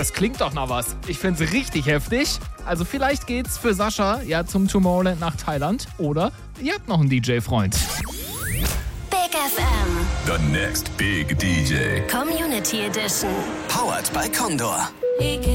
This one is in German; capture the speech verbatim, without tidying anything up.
das klingt doch nach was. Ich find's richtig heftig. Also vielleicht geht's für Sascha ja zum Tomorrowland nach Thailand oder ihr habt noch einen D J-Freund. Big F M. The next big D J. Community Edition. Powered by Condor.